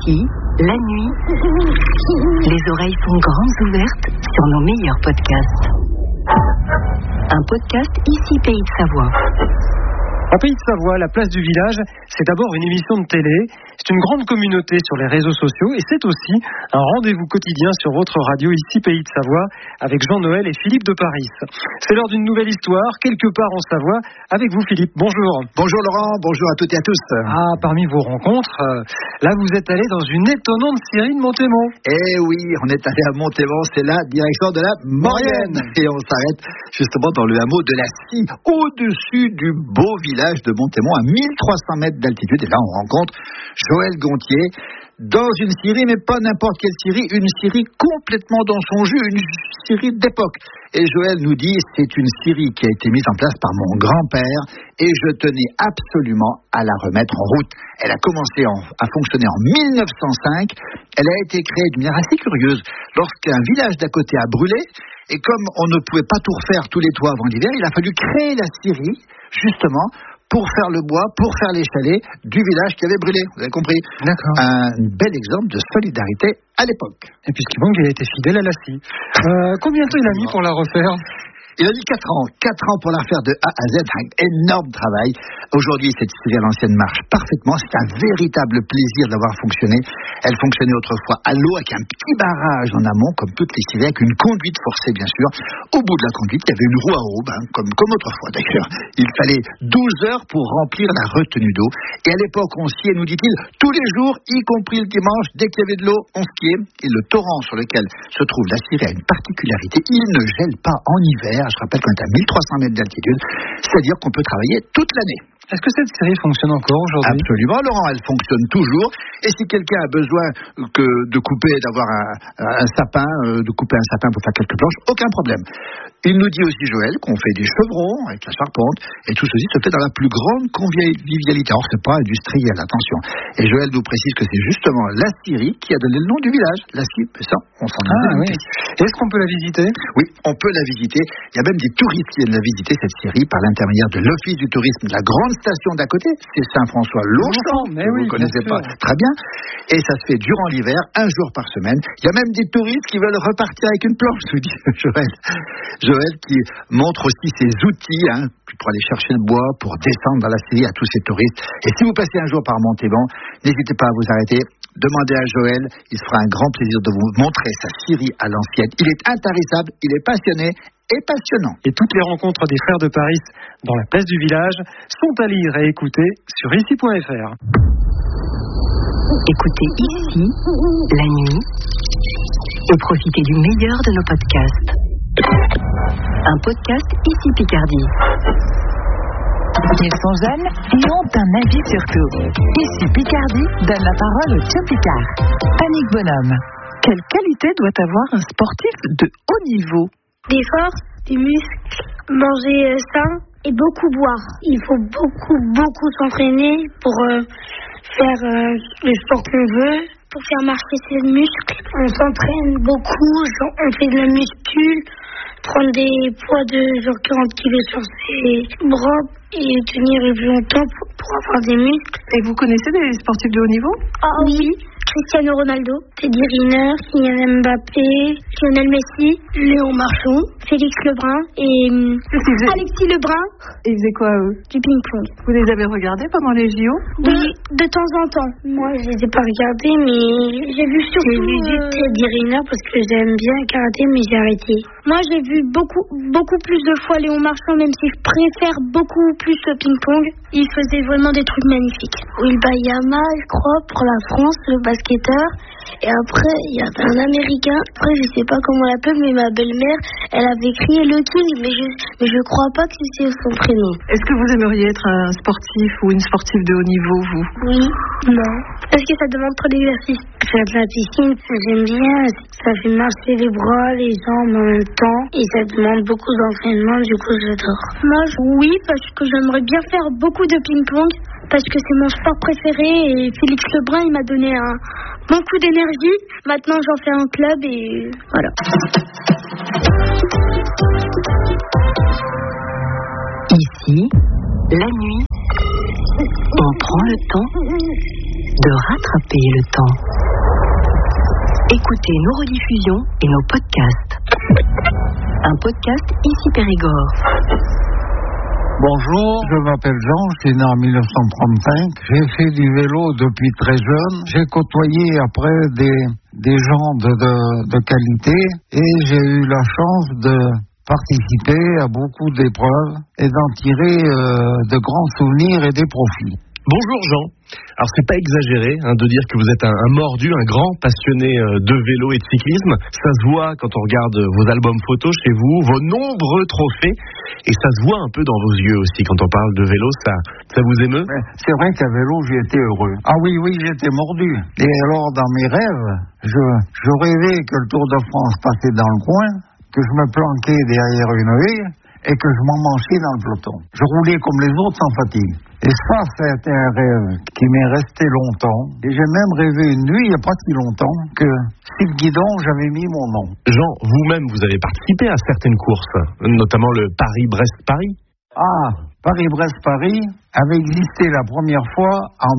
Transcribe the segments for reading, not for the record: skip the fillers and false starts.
Ici, la nuit, les oreilles sont grandes ouvertes sur nos meilleurs podcasts. Un podcast Ici Pays de Savoie. En Pays de Savoie, la place du village, c'est d'abord une émission de télé, c'est une grande communauté sur les réseaux sociaux et c'est aussi un rendez-vous quotidien sur votre radio Ici Pays de Savoie avec Jean-Noël et Philippe de Paris. C'est l'heure d'une nouvelle histoire, quelque part en Savoie, avec vous Philippe. Bonjour. Bonjour Laurent, bonjour à toutes et à tous. Ah, parmi vos rencontres, là vous êtes allé dans une étonnante scierie de Montémont. Eh oui, on est allé à Montémont, c'est la direction de la Maurienne. Et on s'arrête justement dans le hameau de la Scie, au-dessus du beau village de Montémont, à 1300 mètres d'altitude. Et là, on rencontre Joël Gontier dans une scierie, mais pas n'importe quelle scierie, une scierie complètement dans son jus, une scierie d'époque. Et Joël nous dit, c'est une scierie qui a été mise en place par mon grand-père et je tenais absolument à la remettre en route. Elle a commencé à fonctionner en 1905. Elle a été créée d'une manière assez curieuse lorsqu'un village d'à côté a brûlé. Et comme on ne pouvait pas tout refaire tous les toits avant l'hiver, il a fallu créer la scierie, justement, pour faire le bois, pour faire les chalets du village qui avait brûlé. Vous avez compris ? D'accord. Un bel exemple de solidarité à l'époque. Et puisqu'il manque, il a été fidèle à la scie. Combien de temps il a mis pour la refaire ? Il a mis 4 ans. 4 ans pour la refaire de A à Z. Un énorme travail. Aujourd'hui, cette scierie à l'ancienne marche parfaitement. C'est un véritable plaisir de l'avoir fonctionné. Elle fonctionnait autrefois à l'eau avec un petit barrage en amont, comme toutes les scieries, avec une conduite forcée, bien sûr. Au bout de la conduite, il y avait une roue à aube, comme autrefois d'ailleurs. Il fallait 12 heures pour remplir la retenue d'eau. Et à l'époque, on sciait, nous dit-il, tous les jours, y compris le dimanche, dès qu'il y avait de l'eau, on skiait. Et le torrent sur lequel se trouve la scierie a une particularité. Il ne gèle pas en hiver. Je rappelle qu'on est à 1300 mètres d'altitude, c'est-à-dire qu'on peut travailler toute l'année. Est-ce que cette scierie fonctionne encore aujourd'hui ? Absolument, Laurent, elle fonctionne toujours. Et si quelqu'un a besoin d'avoir un sapin, de couper un sapin pour faire quelques planches, aucun problème. Il nous dit aussi, Joël, qu'on fait des chevrons avec la charpente, et tout ceci se fait dans la plus grande convivialité. Alors, c'est pas industriel, attention. Et Joël nous précise que c'est justement la scierie qui a donné le nom du village. La Scie, ça, on s'en est oui. Est-ce qu'on peut la visiter ? Oui, on peut la visiter. Il y a même des touristes qui viennent la visiter, cette scierie, par l'intermédiaire de l'Office du tourisme de la grande station d'à côté, c'est Saint-François-Longchamp, que vous ne connaissez pas très bien. Et ça se fait durant l'hiver, 1 jour par semaine. Il y a même des touristes qui veulent repartir avec une planche, nous dit Joël qui montre aussi ses outils pour aller chercher le bois, pour descendre dans la scierie à tous ces touristes. Et si vous passez un jour par Montémont, n'hésitez pas à vous arrêter. Demandez à Joël, il se fera un grand plaisir de vous montrer sa scierie à l'ancienne. Il est intarissable, il est passionné et passionnant. Et toutes les rencontres des frères de Paris dans la place du village sont à lire et écouter sur ici.fr. Écoutez Ici, la nuit, et profitez du meilleur de nos podcasts. Un podcast Ici Picardie. Ils sont jeunes et ont un avis sur tout. Ici Picardie donne la parole au Tio Picard. Panique Bonhomme. Quelle qualité doit avoir un sportif de haut niveau ? Des forces, des muscles, manger sain et beaucoup boire. Il faut beaucoup s'entraîner pour faire le sport qu'on veut, pour faire marcher ses muscles. On s'entraîne beaucoup, on fait de la muscule, prendre des poids de genre 40 kg sur ses bras et tenir le plus longtemps pour avoir des muscles. Et vous connaissez des sportifs de haut niveau ? Ah oui. Cristiano Ronaldo, Teddy Riner, Kylian Mbappé, Lionel Messi, Léon Marchand, Félix Lebrun et Alexis Lebrun. Et ils faisaient quoi, eux ? Du ping-pong. Vous les avez regardés pendant les JO ? Oui, de temps en temps. Moi, je les ai pas regardés, mais j'ai vu surtout Teddy Riner parce que j'aime bien le karaté, mais j'ai arrêté. Moi, j'ai vu beaucoup plus de fois Léon Marchand, même si je préfère beaucoup plus le ping-pong. Il faisait vraiment des trucs magnifiques. Will Bayama, je crois, pour la France, le basketteur. Et après, il y avait un Américain. Après, je sais pas comment on l'appelle, mais ma belle-mère, elle avait crié le King, mais je crois pas que c'est son prénom. Est-ce que vous aimeriez être un sportif ou une sportive de haut niveau, vous ? Oui, non. Parce que ça demande trop d'exercice. Faire de la piscine, j'aime bien. Ça fait marcher les bras, les jambes en même temps. Et ça demande beaucoup d'entraînement, du coup, j'adore. Moi, oui, parce que j'aimerais bien faire beaucoup de ping-pong. Parce que c'est mon sport préféré. Et Félix Lebrun, il m'a donné un bon coup d'énergie. Maintenant, j'en fais un club et voilà. Ici, la nuit, on prend le temps de rattraper le temps. Écoutez nos rediffusions et nos podcasts. Un podcast ici Périgord. Bonjour, je m'appelle Jean, je suis né en 1935. J'ai fait du vélo depuis très jeune. J'ai côtoyé après des gens de qualité et j'ai eu la chance de participer à beaucoup d'épreuves et d'en tirer de grands souvenirs et des profits. Bonjour Jean. Alors c'est pas exagéré de dire que vous êtes un mordu, un grand passionné de vélo et de cyclisme. Ça se voit quand on regarde vos albums photos chez vous, vos nombreux trophées, et ça se voit un peu dans vos yeux aussi quand on parle de vélo. Ça vous émeut ? C'est vrai qu'à vélo j'étais heureux. Ah oui, j'étais mordu. Et alors dans mes rêves, je rêvais que le Tour de France passait dans le coin, que je me planquais derrière une haie et que je m'emmanchais dans le peloton. Je roulais comme les autres sans fatigue. Et ça a été un rêve qui m'est resté longtemps. Et j'ai même rêvé une nuit, il n'y a pas si longtemps, que sur le guidon, j'avais mis mon nom. Jean, vous-même, vous avez participé à certaines courses, notamment le Paris-Brest-Paris. Ah, Paris-Brest-Paris avait existé la première fois en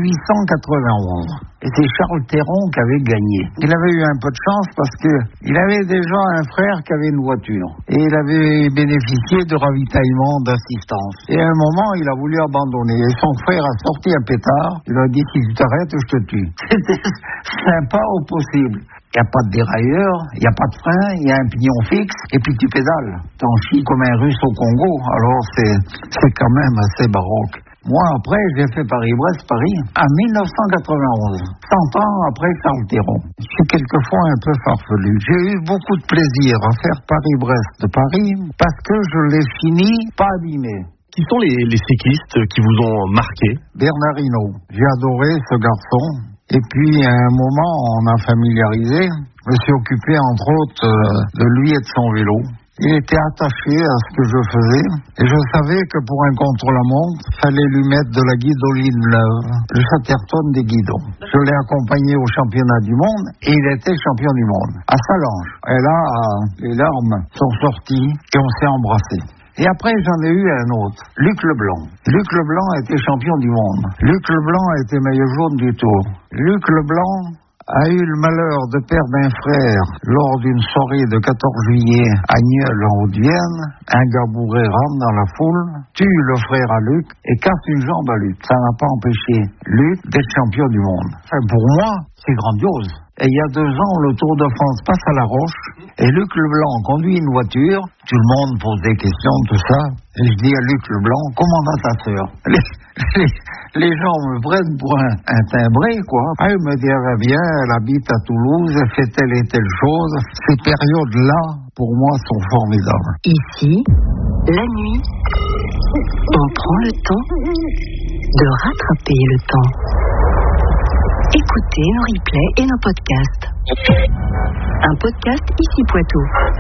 1891. Et c'est Charles Théron qui avait gagné. Il avait eu un peu de chance parce qu'il avait déjà un frère qui avait une voiture. Et il avait bénéficié de ravitaillement, d'assistance. Et à un moment, il a voulu abandonner. Et son frère a sorti un pétard. Il a dit, si tu t'arrêtes, je te tue. C'était sympa au possible. Il n'y a pas de dérailleur, il n'y a pas de frein, il y a un pignon fixe, et puis tu pédales. T'en chies comme un Russe au Congo, alors c'est quand même assez baroque. Moi, après, j'ai fait Paris-Brest-Paris en 1991, 100 ans après Charles Théron. Je suis quelquefois un peu farfelu. J'ai eu beaucoup de plaisir à faire Paris-Brest de Paris, parce que je l'ai fini pas abîmé. Qui sont les cyclistes qui vous ont marqué ? Bernard Hinault. J'ai adoré ce garçon. Et puis, à un moment, on a familiarisé. Je me suis occupé, entre autres, de lui et de son vélo. Il était attaché à ce que je faisais. Et je savais que pour un contre-la-montre, il fallait lui mettre de la guidoline neuve. Le Chatterton des guidons. Je l'ai accompagné au championnat du monde et il était champion du monde. À Salange. Et là, les larmes sont sorties et on s'est embrassés. Et après, j'en ai eu un autre, Luc Leblanc. Luc Leblanc était champion du monde. Luc Leblanc a été maillot jaune du Tour. Luc Leblanc a eu le malheur de perdre un frère lors d'une soirée de 14 juillet à Nieul en Haute-Vienne. Un gars bourré rentre dans la foule, tue le frère à Luc et casse une jambe à Luc. Ça n'a pas empêché Luc d'être champion du monde. Enfin, pour moi, c'est grandiose. Et il y a 2 ans, le Tour de France passe à La Roche et Luc Leblanc conduit une voiture. Tout le monde pose des questions, tout ça. Et je dis à Luc Leblanc, comment va ta sœur ? Les gens me prennent pour un timbré, quoi. Ah, il me dit, elle va bien, elle habite à Toulouse, elle fait telle et telle chose. Ces périodes-là, pour moi, sont formidables. Ici, la nuit, on prend le temps de rattraper le temps. Écoutez nos replays et nos podcasts. Un podcast ici Poitou.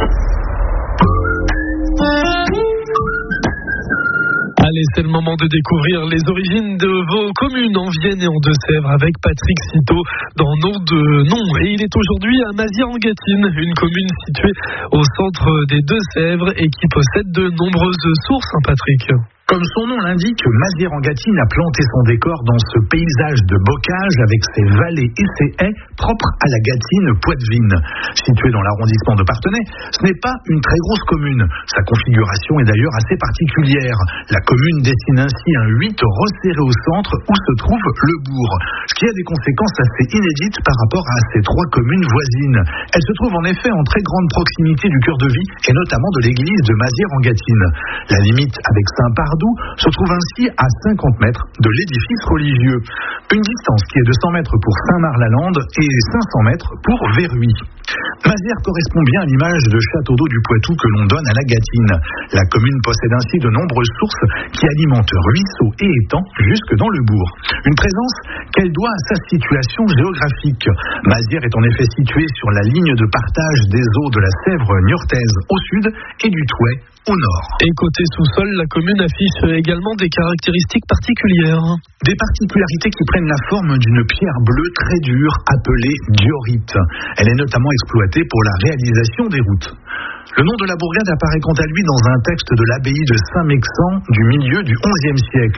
Allez, c'est le moment de découvrir les origines de vos communes en Vienne et en Deux-Sèvres avec Patrick Citeau dans Nom de Nom. Et il est aujourd'hui à Mazières-en-Gâtine, une commune située au centre des Deux-Sèvres et qui possède de nombreuses sources, Patrick. Comme son nom l'indique, Mazières-en-Gâtine a planté son décor dans ce paysage de bocage avec ses vallées et ses haies propres à la Gâtine poitevine. Située dans l'arrondissement de Parthenay, ce n'est pas une très grosse commune. Sa configuration est d'ailleurs assez particulière. La commune dessine ainsi un 8 resserré au centre où se trouve le bourg, ce qui a des conséquences assez inédites par rapport à ces 3 communes voisines. Elle se trouve en effet en très grande proximité du cœur de vie et notamment de l'église de Mazières-en-Gâtine. La limite avec Saint-Pardou se trouve ainsi à 50 mètres de l'édifice religieux. Une distance qui est de 100 mètres pour Saint-Marc-la-Lande et 500 mètres pour Verhuy. Mazières correspond bien à l'image de château d'eau du Poitou que l'on donne à la Gâtine. La commune possède ainsi de nombreuses sources qui alimentent ruisseaux et étangs jusque dans le bourg. Une présence qu'elle doit à sa situation géographique. Mazières est en effet située sur la ligne de partage des eaux de la Sèvre niortaise au sud et du Thouet au nord. Et côté sous-sol, la commune affiche également des caractéristiques particulières. Des particularités qui prennent la forme d'une pierre bleue très dure appelée diorite. Elle est notamment exploitée pour la réalisation des routes. Le nom de la bourgade apparaît quant à lui dans un texte de l'abbaye de Saint-Mexan du milieu du XIe siècle.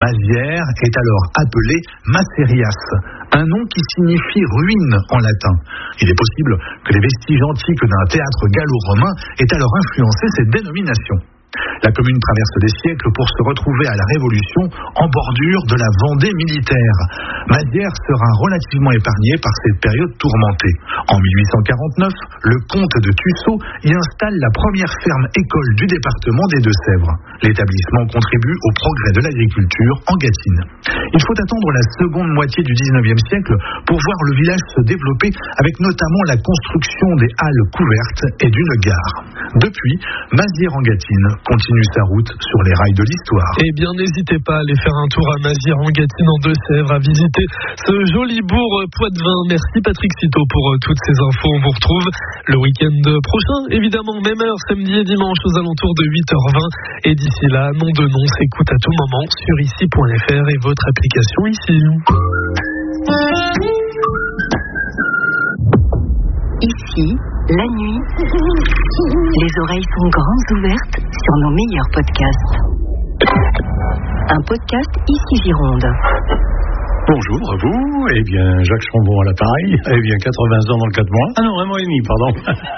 Mazières est alors appelée Macerias, un nom qui signifie ruine en latin. Il est possible que les vestiges antiques d'un théâtre gallo-romain aient alors influencé cette dénomination. La commune traverse des siècles pour se retrouver à la Révolution en bordure de la Vendée militaire. Mazières sera relativement épargnée par cette période tourmentée. En 1849, le comte de Tussaud y installe la première ferme école du département des Deux-Sèvres. L'établissement contribue au progrès de l'agriculture en Gâtine. Il faut attendre la seconde moitié du 19e siècle pour voir le village se développer avec notamment la construction des halles couvertes et d'une gare. Depuis, Mazières-en-Gâtine continue sa route sur les rails de l'histoire. Eh bien, n'hésitez pas à aller faire un tour à Mazières-en-Gâtine en Deux-Sèvres, à visiter ce joli bourg poitevin. Merci Patrick Citeau pour toutes ces infos. On vous retrouve le week-end prochain, évidemment, même heure, samedi et dimanche aux alentours de 8h20. Et d'ici là, nom de nom s'écoute à tout moment sur ici.fr et votre application ici. Ici, la nuit, les oreilles sont grandes ouvertes sur nos meilleurs podcasts. Un podcast Ici Gironde. Bonjour à vous, eh bien Jacques Chambon à l'appareil, eh bien 80 ans dans le 4 mois, ah non, 1 mois et demi, pardon.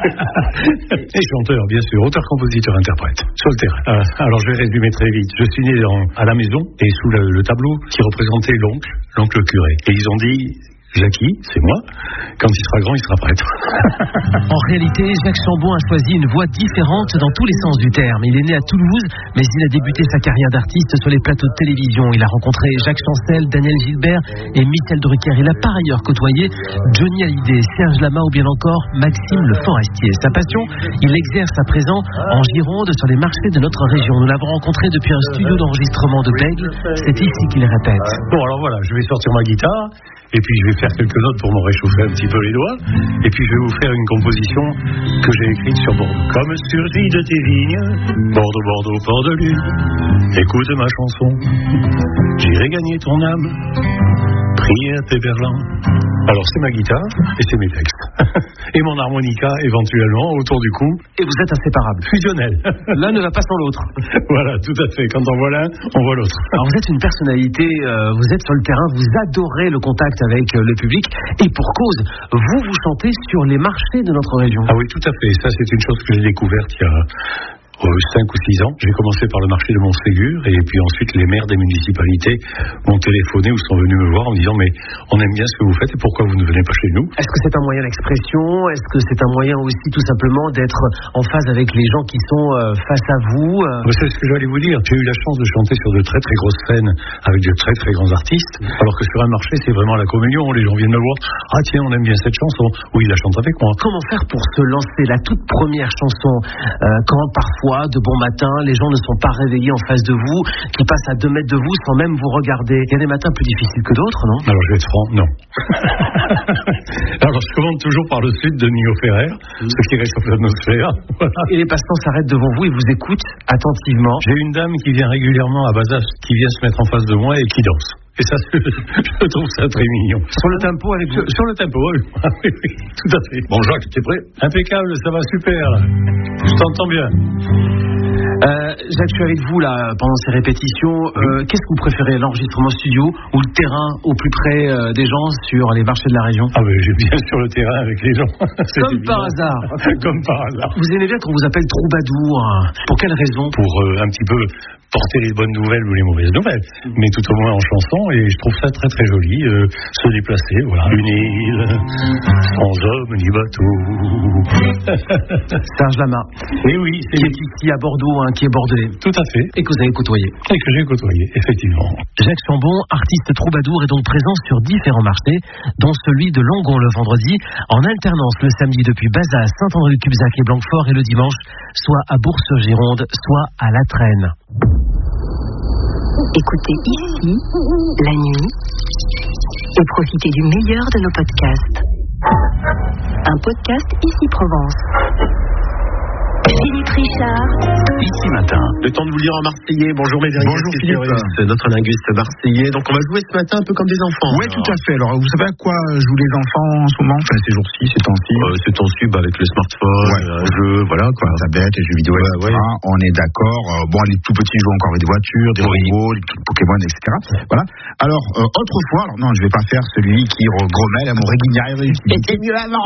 Et chanteur, bien sûr, auteur, compositeur, interprète, sur le terrain. Alors je vais résumer très vite. Je suis né à la maison et sous le tableau qui représentait l'oncle curé. Et ils ont dit... Jackie, c'est moi. Quand il sera grand, il sera prêtre. En réalité, Jacques Chambon a choisi une voie différente dans tous les sens du terme. Il est né à Toulouse, mais il a débuté sa carrière d'artiste sur les plateaux de télévision. Il a rencontré Jacques Chancel, Daniel Gilbert et Michel Drucker. Il a par ailleurs côtoyé Johnny Hallyday, Serge Lama ou bien encore Maxime Le Forestier. Sa passion, il l'exerce à présent en Gironde sur les marchés de notre région. Nous l'avons rencontré depuis un studio d'enregistrement de Bègle. C'est ici qu'il répète. Bon, alors voilà, je vais sortir ma guitare. Et puis je vais faire quelques notes pour me réchauffer un petit peu les doigts. Et puis je vais vous faire une composition que j'ai écrite sur Bordeaux. Comme surgit de tes vignes, Bordeaux, Bordeaux, port de lune, écoute ma chanson, j'irai gagner ton âme, prier à Péberlan. Alors c'est ma guitare et c'est mes textes. Et mon harmonica éventuellement autour du cou. Et vous êtes inséparables. Fusionnels. L'un ne va pas sans l'autre. Voilà, tout à fait. Quand on voit l'un, on voit l'autre. Alors vous êtes une personnalité, vous êtes sur le terrain, vous adorez le contact avec le public. Et pour cause, vous chantez sur les marchés de notre région. Ah oui, tout à fait. Ça, c'est une chose que j'ai découverte il y a 5 ou 6 ans. J'ai commencé par le marché de Montségur et puis ensuite les maires des municipalités m'ont téléphoné ou sont venus me voir en me disant mais on aime bien ce que vous faites et pourquoi vous ne venez pas chez nous? Est-ce que c'est un moyen d'expression? Est-ce que c'est un moyen aussi tout simplement d'être en phase avec les gens qui sont face à vous? C'est ce que j'allais vous dire. J'ai eu la chance de chanter sur de très très grosses scènes avec de très très grands artistes, alors que sur un marché c'est vraiment la communion. Les gens viennent me voir, ah tiens on aime bien cette chanson, oui il la chante avec moi. Comment faire pour se lancer la toute première chanson quand parfois de bon matin, les gens ne sont pas réveillés en face de vous, qui passent à 2 mètres de vous sans même vous regarder? Il y a des matins plus difficiles que d'autres, non? Alors je vais être franc, non. Alors je commande toujours par le sud de Nino Ferrer, ce qui réchauffe l'atmosphère. Voilà. Et les passants s'arrêtent devant vous et vous écoutent attentivement. J'ai une dame qui vient régulièrement à Bazas, qui vient se mettre en face de moi et qui danse. Et ça, je trouve ça très mignon. Sur le tempo avec vous? Sur le tempo, oui. Oui, tout à fait. Bon, Jacques, t'es prêt? Impeccable, ça va super. Je t'entends bien. Jacques, je suis avec vous là pendant ces répétitions. Qu'est-ce que vous préférez, l'enregistrement studio ou le terrain au plus près des gens sur les marchés de la région? Ah ben j'aime bien sur le terrain avec les gens. Comme par hasard. Comme par hasard. Vous aimez bien qu'on vous appelle troubadour. Pour quelle raison? Pour un petit peu porter les bonnes nouvelles ou les mauvaises nouvelles, mais tout au moins en chanson, et je trouve ça très très joli, se déplacer, voilà. Une île, sans homme ni bateau. Serge Lama. Et oui, qui est ici à Bordeaux, qui est bordelais. Tout à fait. Et que vous avez côtoyé. Et que j'ai côtoyé, effectivement. Jacques Chambon, artiste troubadour, est donc présent sur différents marchés, dont celui de Langon le vendredi, en alternance le samedi depuis Bazas, Saint-André-du-Cubzac et Blanquefort, et le dimanche, soit à Bourg-sur-Gironde, soit à La Traîne. Écoutez ici, la nuit, et profitez du meilleur de nos podcasts. Un podcast Ici Provence. Philippe Richard. Ici matin. Le temps de vous lire en marseillais. Bonjour Médéric. Bonjour Philippe. C'est notre linguiste marseillais. Donc on va jouer ce matin un peu comme des enfants. Oui, tout à fait. Alors, vous savez à quoi jouent les enfants en ce moment? Enfin, ces jours-ci, ces temps-ci. Ces temps-ci, avec le smartphone, jeu, voilà quoi. Tablette, les jeux vidéo, etc. On est d'accord. Bon, les tout petits jouent encore avec des voitures, des robots, des trucs Pokémon, etc. Voilà. Alors, autrefois, alors non, je vais pas faire celui qui grommelle à mon réguignaire. C'était mieux avant.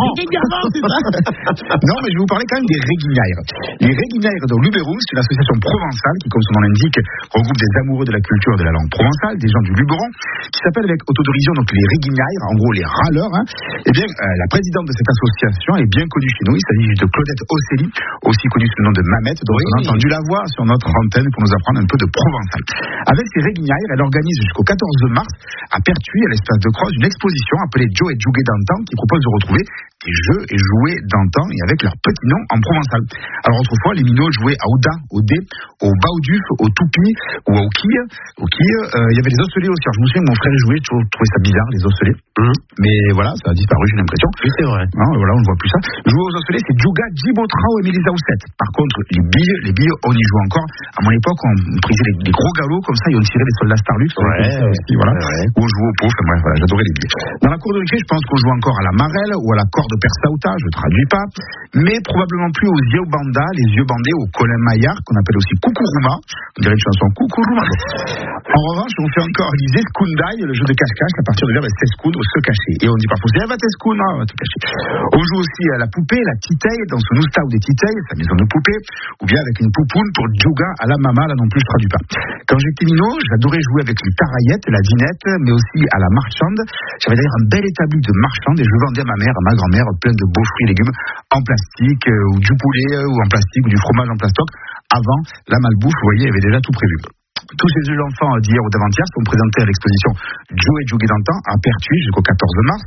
Non, mais je vais vous parler quand même des réguignaires. Les réguignaires de Luberon, c'est une association provençale qui, comme son nom l'indique, regroupe des amoureux de la culture et de la langue provençale, des gens du Luberon, qui s'appelle avec autodérision donc les réguignaires, en gros les râleurs. Eh bien, la présidente de cette association est bien connue chez nous. Il s'agit de Claudette Ocelli, aussi connue sous le nom de Mamette, dont on a entendu la voix sur notre antenne pour nous apprendre un peu de provençal. Avec ces réguignaires, elle organise jusqu'au 14 mars à Pertuis, à l'espace de Croze, une exposition appelée Joe et Jouguet d'antan qui propose de retrouver des jeux et jouets d'antan et avec leur petit nom en provençal. Alors autrefois, les minots jouaient à Ouda, au dé, au bauduf, au toupi ou au quille. Il y avait les osselets aussi. Alors, je me souviens que mon frère jouait, je trouvais ça bizarre, les osselets. Mais voilà, ça a disparu, j'ai l'impression. Oui, c'est vrai. Voilà, on ne voit plus ça. Jouer aux osselets, c'est Djouga, Djibotrao et Mélisa Oussette. Par contre, les billes, on y joue encore. À mon époque, on prisait les gros galops comme ça et on tirait les soldats Starlux. Aussi, voilà. Ou on jouait au pot. Enfin bref, voilà, j'adorais les billes. Dans la cour de récré, je pense qu'on joue encore à la marelle ou à la corde persauta, je traduis pas. Mais probablement plus aux yeux banda, les yeux bandés, au Colin Maillard, qu'on appelle aussi Kukuruma. On dirait une chanson Kukuruma. En revanche, on fait encore les escundailles, le jeu de cache-cache, à partir du verbe s'escoudre, se cacher. Et on dit parfois, va t'escoudre, va te cacher. On joue aussi à la poupée, la titeille, dans son ousta ou des titeilles, sa maison de poupée, ou bien avec une poupoune pour Djouga à la mama, là non plus je traduis pas. Quand j'étais minot, j'adorais jouer avec les taraillettes, la dinette, mais aussi à la marchande. J'avais d'ailleurs un bel établi de marchande et je vendais à ma mère, à ma grand-mère, plein de beaux fruits et légumes en plastique, ou du poulet, ou en plastique, ou du fromage en plastoc. Avant la malbouffe, vous voyez, il y avait déjà tout prévu. Tous ces jeux d'enfants d'hier ou d'avant-hier sont présentés à l'exposition Joe et Jouguet d'antan à Pertuis jusqu'au 14 mars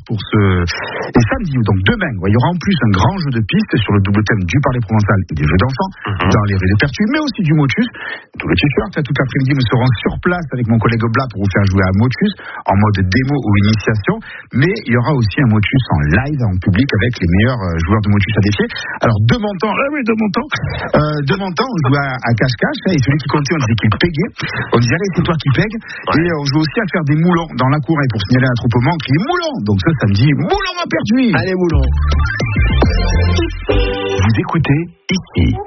et samedi, donc demain, il y aura en plus un grand jeu de piste sur le double thème du parler provençal et des jeux d'enfants dans les rues de Pertuis, mais aussi du motus. Tout le t-shirt, toute l'après-midi, nous serons sur place avec mon collègue Blas pour vous faire jouer à motus en mode démo ou initiation, mais il y aura aussi un motus en live, en public, avec les meilleurs joueurs de motus à défier. Alors, de mon temps, on joue à cache-cache, et celui qui comptait, on disait qu'il pégait. On disait, allez, c'est toi qui pègue. Et on joue aussi à faire des moulons dans la cour. Et pour signaler un attroupement, on crie moulons. Donc ça, samedi, moulons à Pertuis. Allez, moulons. Vous écoutez ici.